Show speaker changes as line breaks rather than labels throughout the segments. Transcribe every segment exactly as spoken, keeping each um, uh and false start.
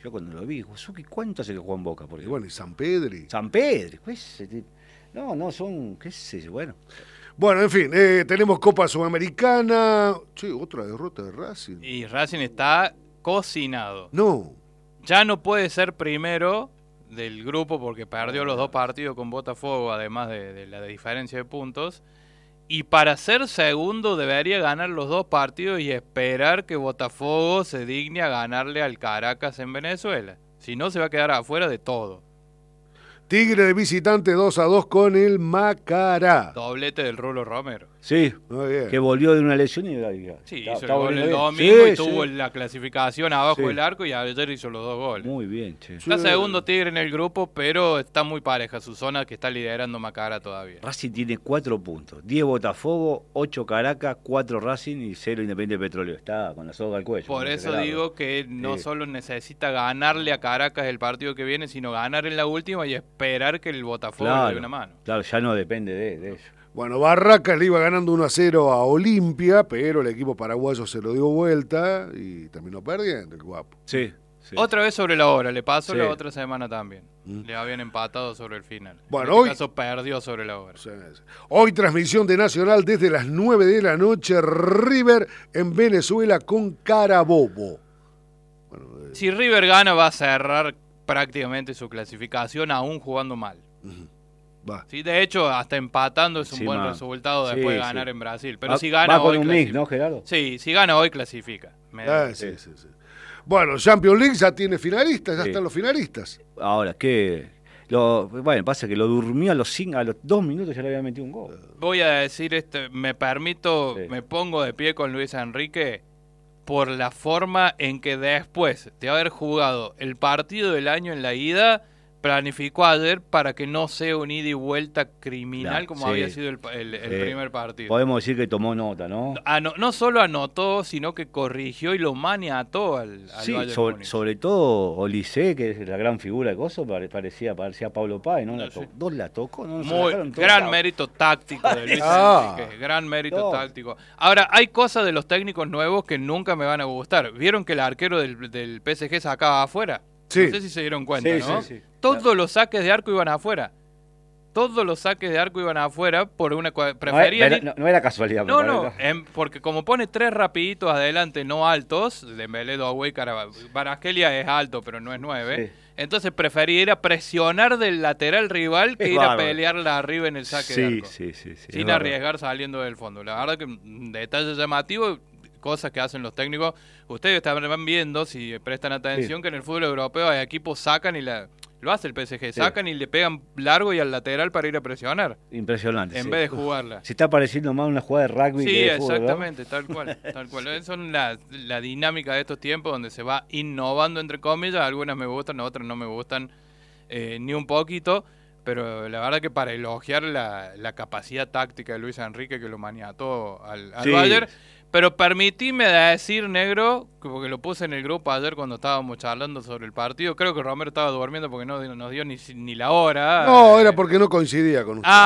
Yo cuando lo vi, Suki, ¿cuánto hace que juega en Boca? Porque,
y bueno, y San Pedri.
San Pedro, pues, no, no, son, qué sé yo, bueno.
Bueno, en fin, eh, tenemos Copa Sudamericana. Che, otra derrota de Racing.
Y Racing está cocinado.
No.
Ya no puede ser primero del grupo porque perdió los dos partidos con Botafogo, además de, de la diferencia de puntos. Y para ser segundo debería ganar los dos partidos y esperar que Botafogo se digne a ganarle al Caracas en Venezuela. Si no, se va a quedar afuera de todo.
Tigre de visitante dos a dos con el Macará.
Doblete del Rulo Romero.
Sí,
Muy bien.
que volvió de una lesión y... y
Sí,
está,
hizo
está
el gol el
bien.
domingo
Sí,
y tuvo
sí.
la clasificación abajo
Sí.
del arco y ayer hizo los dos goles.
Muy bien, che.
Está segundo Tigre en el grupo, pero está muy pareja su zona que está liderando Macará todavía.
Racing tiene cuatro puntos. diez Botafogo, ocho Caracas, cuatro Racing y cero Independiente Petrolero. Está con la soga al cuello.
Por eso
Gerardo.
digo que no
Sí.
solo necesita ganarle a Caracas el partido que viene, sino ganar en la última y esperar que el Botafogo le dé una mano.
Claro, ya no depende de, de ellos.
Bueno, Barracas le iba ganando uno a cero a Olimpia, pero el equipo paraguayo se lo dio vuelta y terminó perdiendo, el guapo.
Sí. sí.
Otra vez sobre la hora, le pasó
Sí.
la otra semana también.
Mm.
Le habían empatado sobre el final.
Bueno,
en este
hoy-
caso perdió sobre la hora.
Sí, sí. Hoy transmisión de Nacional desde las nueve de la noche, River en Venezuela con Carabobo. Bueno, eh,
Si River gana va a cerrar prácticamente su clasificación aún jugando mal.
va.
Sí, de hecho, hasta empatando es un
Sí,
buen
man.
resultado
Sí,
después de
sí.
ganar en Brasil. Pero
Va-
si gana
va con
hoy
un mix,
clasifica.
¿no, Gerardo?
Sí, si gana hoy clasifica. Me da-
Ah, sí, sí, sí. Bueno, Champions League ya tiene finalistas, ya
Sí.
están los finalistas.
Ahora, ¿qué? Lo, bueno, pasa que lo durmió a los, cinco, a los dos minutos ya le había metido un gol.
Voy a decir, este, me permito,
Sí.
me pongo de pie con Luis Enrique por la forma en que después de haber jugado el partido del año en la ida, planificó ayer para que no sea un ida y vuelta criminal
Claro,
como
sí.
había sido el, el- el
Sí.
primer partido.
Podemos decir que tomó nota, ¿no?
Ano- no solo anotó, sino que corrigió y lo maniató al, al
Sí,
Bayern
sobre,
Múnich.
sobre todo Olise, que es la gran figura de Coso, pare- parecía, parecía Pablo Páez, ¿no? La
No,
to-
sí.
Dos la tocó, ¿no? Se
Muy
dejaron todos
gran
lados.
mérito táctico de Luis
Ah.
Enrique, gran mérito
No.
táctico. Ahora, hay cosas de los técnicos nuevos que nunca me van a gustar. ¿Vieron que el arquero del, del P S G sacaba afuera?
Sí.
No sé si se dieron cuenta,
Sí,
¿no?
sí, sí.
Todos los saques de arco iban afuera. Todos los saques de arco iban afuera por una cua-
No, era-
preferían ir-
no, no era casualidad.
No,
me
no,
parece.
em, porque como pone tres rapiditos adelante, no altos, Dembélé, Doué, Kvaratskhelia es alto, pero no es nueve.
Sí.
Entonces prefería ir a presionar del lateral rival que
Es
ir a
bárbaro.
pelearla arriba en el saque de
Sí,
arco.
sí, sí, sí. es
Sin
bárbaro.
arriesgar saliendo del fondo. La verdad que un detalle llamativo, cosas que hacen los técnicos. Ustedes estarán viendo, si prestan atención,
Sí.
que en el fútbol europeo hay equipos sacan y la... Lo hace el P S G,
Sí.
sacan y le pegan largo y al lateral para ir a presionar,
Impresionante.
en
sí.
vez de jugarla.
Se está pareciendo más a una jugada de rugby
Sí,
que de fútbol, ¿verdad?
exactamente, tal cual, tal cual. Eh, Son la, la dinámica de estos tiempos donde se va innovando, entre comillas. Algunas me gustan, otras no me gustan eh, ni un poquito. Pero la verdad que para elogiar la, la capacidad táctica de Luis Enrique, que lo maniató al, al
Sí.
Bayern. Pero permitime decir, negro, que porque lo puse en el grupo ayer cuando estábamos charlando sobre el partido. Creo que Romero estaba durmiendo porque no nos dio ni, ni la hora.
No,
Eh,
era porque no coincidía con usted.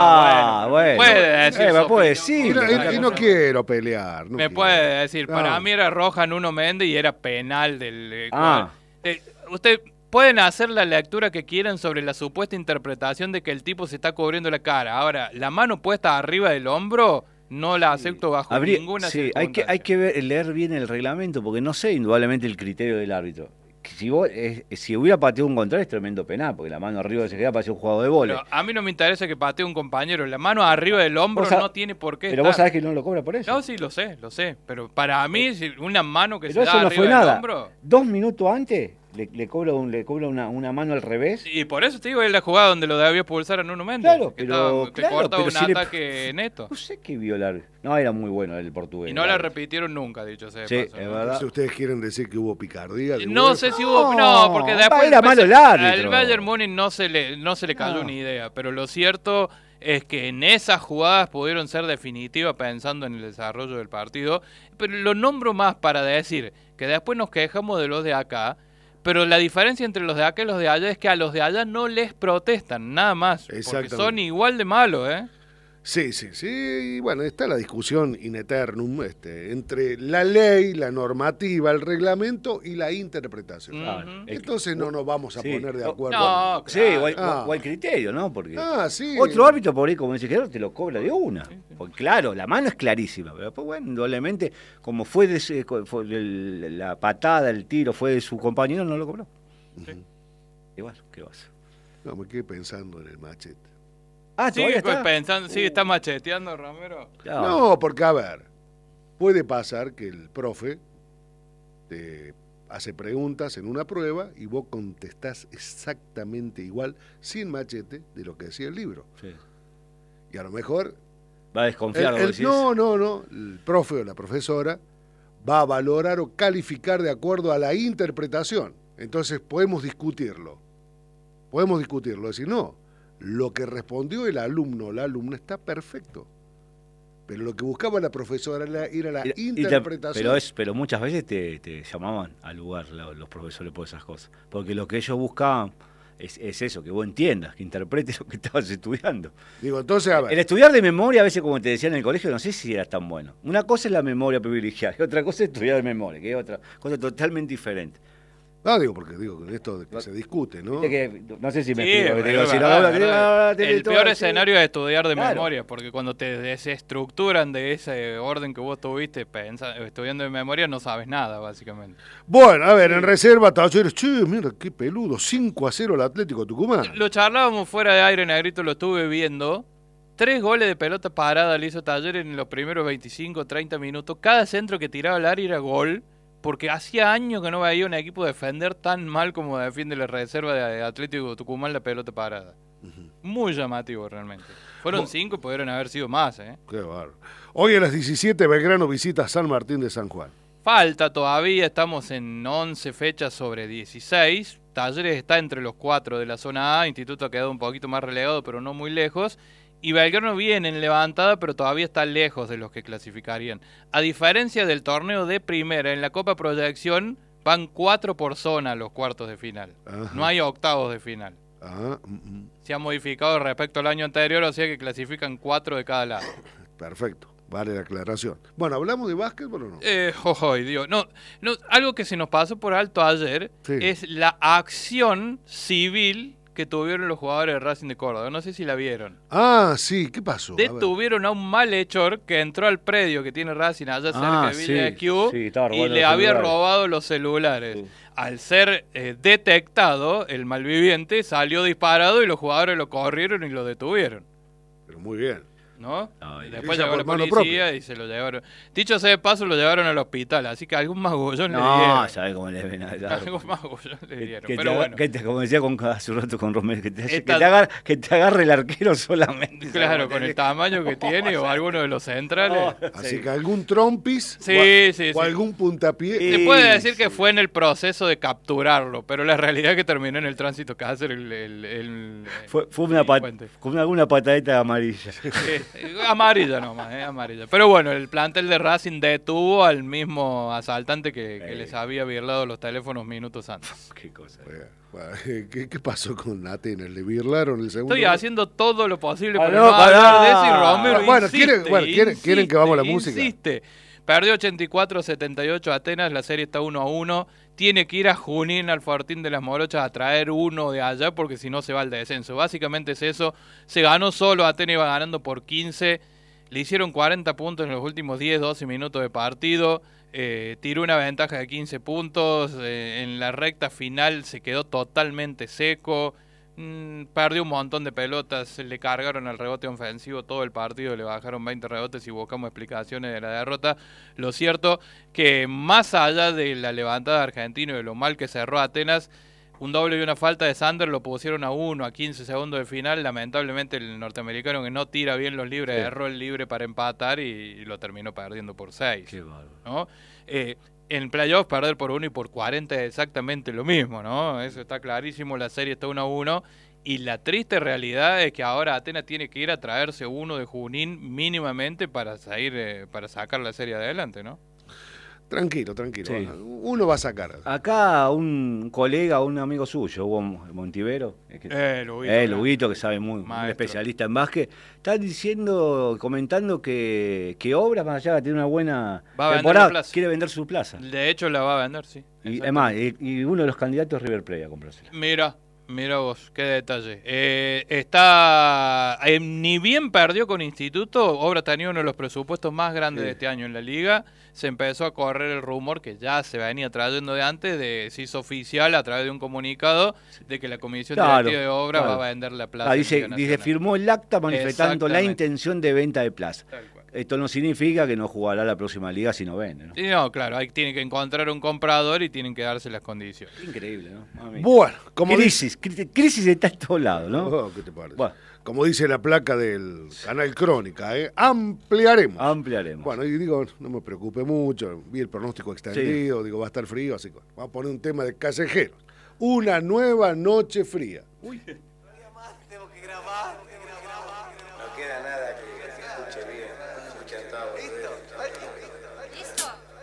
Ah,
Ah,
bueno.
bueno.
Puede decir.
Eh,
su
puede
opinión.
y,
decir.
no, y- y no quiero pelear. no
Me
quiero.
puede decir,
No.
para mí era roja Nuno Méndez y era penal del... eh,
Ah.
eh, usted pueden hacer la lectura que quieran sobre la supuesta interpretación de que el tipo se está cubriendo la cara. Ahora, la mano puesta arriba del hombro no la acepto bajo
Habría-
ninguna
sí, hay que, hay que ver, leer bien el reglamento, porque no sé indudablemente el criterio del árbitro. Que Si, vos, eh, si hubiera pateado un contrario es tremendo penal, porque la mano arriba se queda parece un jugador de vole.
Pero a mí no me interesa que patee un compañero. La mano arriba del hombro
Vos sab-
no tiene por qué
Pero vos
estar.
sabés que no lo cobra por eso.
No, sí, lo sé, lo sé. Pero para mí, si una mano que
Pero
se da
eso no
arriba
fue
del
nada.
hombro...
Dos minutos antes le, le cobra, un, le cobra una, una mano al revés.
Y por eso te digo, es la jugada donde lo debió expulsar a Nuno Méndez.
Claro,
que,
pero-
estaba- que
claro,
cortaba
pero
un
si le-
ataque neto.
No sé qué violar. No, era muy bueno el portugués.
Y no la
Claro.
repitieron nunca, dicho sea de
Sí,
paso,
es
¿no?
verdad.
Si ustedes quieren decir que hubo picardía. de
No
UEFA.
sé si hubo...
No,
No, porque después...
era malo el árbitro.
Al Bayern Múnich no se le, no se le cayó
No.
una idea, pero lo cierto es que en esas jugadas pudieron ser definitivas pensando en el desarrollo del partido, pero lo nombro más para decir que después nos quejamos de los de acá, pero la diferencia entre los de acá y los de allá es que a los de allá no les protestan, nada más, porque
Exactamente.
son igual de malos, ¿eh?
Sí, sí, sí. Y bueno, está la discusión in eternum este, entre la ley, la normativa, el reglamento y la interpretación.
Claro.
Entonces no nos vamos a
Sí.
poner de acuerdo.
No,
Sí,
claro.
o hay,
Ah.
o hay criterio, ¿no? Porque
Ah, sí.
otro árbitro por ahí, como dice Gerardo, te lo cobra de una. Porque claro, la mano es clarísima, pero después, bueno, indudablemente, como fue, de, ese- fue el- la patada, el tiro fue de su compañero, no lo cobró.
Sí.
Igual, ¿qué vas?
No, me quedé pensando en el machete.
Ah,
Sigue
todavía está.
pensando, sigue está macheteando, Romero.
Claro.
No, porque a ver, puede pasar que el profe te hace preguntas en una prueba y vos contestás exactamente igual, sin machete, de lo que decía el libro.
Sí.
Y a lo mejor...
Va a desconfiar,
el-
vos
el-
decís.
no, no, no. El profe o la profesora va a valorar o calificar de acuerdo a la interpretación. Entonces podemos discutirlo. Podemos discutirlo. Decir, no, lo que respondió el alumno o la alumna está perfecto. Pero lo que buscaba la profesora era, era la
Y- y te-
interpretación.
pero, es, pero muchas veces te, te llamaban al lugar la- los profesores por esas cosas. Porque lo que ellos buscaban es, es eso, que vos entiendas, que interpretes lo que estabas estudiando.
Digo, entonces, a ver.
El estudiar de memoria, a veces como te decían en el colegio, no sé si era tan bueno. Una cosa es la memoria privilegiada, y otra cosa es estudiar de memoria, que es otra cosa totalmente diferente.
Ah, digo, porque digo, con esto de que se discute, ¿no?
Viste que- no sé si me
Sí,
explico. que te digo,
es
si no,
verdad,
ahora que-
verdad.
ah, tenés
El
todo
peor
así.
escenario es estudiar de
Claro.
memoria, porque cuando te desestructuran de ese orden que vos tuviste pensa- estudiando de memoria, no sabes nada, básicamente.
Bueno, a ver, en reserva, Talleres, che, mira qué peludo, cinco a cero el Atlético Tucumán.
Lo charlábamos fuera de aire, Negrito, lo estuve viendo. Tres goles de pelota parada le hizo Talleres en los primeros veinticinco, treinta minutos. Cada centro que tiraba al área era gol, porque hacía años que no veía un equipo defender tan mal como defiende la reserva de Atlético Tucumán la pelota parada. Muy llamativo realmente. Fueron
Bo-
cinco y pudieron haber sido más, ¿eh?
Qué bárbaro. Hoy a las diecisiete, Belgrano visita San Martín de San Juan.
Falta todavía, estamos en once fechas sobre dieciséis. Talleres está entre los cuatro de la zona A, Instituto ha quedado un poquito más relegado, pero no muy lejos. Y Belgrano viene en levantada, pero todavía está lejos de los que clasificarían. A diferencia del torneo de primera, en la Copa Proyección van cuatro por zona a los cuartos de final.
Ajá.
No hay octavos de final.
Ah, mm, mm,
Se ha modificado respecto al año anterior, o sea que clasifican cuatro de cada lado.
perfecto, vale la aclaración. Bueno, ¿hablamos de básquetbol o no?
Eh, jojoy, Dios. No, no, algo que se nos pasó por alto ayer
Sí.
es la acción civil que tuvieron los jugadores de Racing de Córdoba. No sé si la vieron.
Ah, sí, ¿qué pasó? A ver.
Detuvieron a un malhechor que entró al predio que tiene Racing allá cerca
Ah,
de Villa
sí,
Q
sí, estaba
y
robando
le
los
había
celulares.
robado los celulares.
Sí.
Al ser eh, detectado, el malviviente salió disparado y los jugadores lo corrieron y lo detuvieron.
Pero muy bien.
¿no?
Ay,
Después
Ella
llegó la
por mano
policía
propia.
y se lo llevaron. Dicho sea de paso, lo llevaron al hospital, así que algún magullón le
No,
dieron.
¿sabes cómo le ven a
Algún magullón le
Que,
dieron.
que
Pero
te,
bueno,
que te- como decía con, hace un rato con Romero, que te, que
Esta-
te agarre, que te agarre el arquero solamente.
claro,
¿sabes?
con el tamaño que tiene o alguno de los centrales.
Así
Sí.
que algún trompis
Sí,
o, a-
sí,
o
sí.
algún puntapié.
Sí.
Se puede decir que fue en el proceso de capturarlo, pero la realidad es que terminó en el tránsito Cáceres el, el, el-
Fue, fue una, pat-
delincuente.
con alguna patadita amarilla.
Eh, amarilla nomás, eh, amarilla. Pero bueno, el plantel de Racing detuvo al mismo asaltante que, que
Eh.
les había birlado los teléfonos minutos antes.
Qué cosa.
Bueno, bueno, ¿Qué, qué pasó con Atenas? ¿Le birlaron el segundo?
Estoy haciendo todo lo posible
Ah,
para
no,
no hablar de eso y
pará.
Romero
Bueno,
insiste,
¿quieren- bueno, ¿quieren- quieren que vamos a la
insiste,
música?
insiste. Perdió ochenta y cuatro a setenta y ocho Atenas, la serie está uno a uno. Tiene que ir a Junín, al Fortín de las Morochas, a traer uno de allá porque si no se va al descenso. Básicamente es eso. Se ganó solo, Atenas iba ganando por quince. Le hicieron cuarenta puntos en los últimos diez, doce minutos de partido. Eh, tiró una ventaja de quince puntos. Eh, en la recta final se quedó totalmente seco. Mm, perdió un montón de pelotas. Le cargaron al rebote ofensivo todo el partido. Le bajaron veinte rebotes y buscamos explicaciones de la derrota. Lo cierto que más allá de la levantada de Argentino y de lo mal que cerró Atenas, un doble y una falta de Sander lo pusieron a uno, a quince segundos de final. Lamentablemente el norteamericano que no tira bien los libres,
Sí.
erró el libre para empatar y, y lo terminó perdiendo por seis.
Qué bárbaro.
¿No? Eh, en playoffs perder por uno y por cuarenta es exactamente lo mismo, ¿no? Eso está clarísimo, la serie está uno a uno. Y la triste realidad es que ahora Atenas tiene que ir a traerse uno de Junín mínimamente para, salir, eh, para sacar la serie adelante, ¿no?
Tranquilo, tranquilo.
Sí.
Uno va a sacar.
Acá un colega, un amigo suyo, Hugo Montivero, es que,
Eh, Luguito,
eh,
claro.
Luguito, que sabe muy, muy
Maestro.
especialista en básquet, están diciendo, comentando que, que Obras, más allá de tener una buena
Va a vender
temporada,
la plaza.
quiere vender su plaza.
De hecho, la va a vender, sí.
Y, es más, y, y uno de los candidatos es River Plate a comprársela.
Mira, mira vos, qué detalle. Eh, está, eh, ni bien perdió con Instituto, Obras tenía uno de los presupuestos más grandes
Sí.
de este año en la liga. Se empezó a correr el rumor que ya se venía trayendo de antes, de se hizo oficial a través de un comunicado de que la Comisión
Claro,
Directiva de Obras
claro.
va a vender la plaza.
Ah,
en
dice,
Liga
dice,
Nacional.
firmó el acta manifestando la
Exactamente.
intención de venta de plaza.
Tal cual.
Esto no significa que no jugará la próxima liga si no vende, ¿no?
Sí, no, claro, ahí tienen que encontrar un comprador y tienen que darse las condiciones.
Increíble, ¿no? Mami.
Bueno, como dice...
crisis, cri- crisis está en todos lados, ¿no?
Oh, ¿qué te parece?
Bueno.
Como dice la placa del canal Crónica, ¿eh? Ampliaremos.
Ampliaremos.
Bueno, y digo, no me preocupe mucho, vi el pronóstico extendido, digo, va a estar frío, así que vamos a poner un tema de callejeros. Una nueva noche fría. Uy.
Tengo que grabar.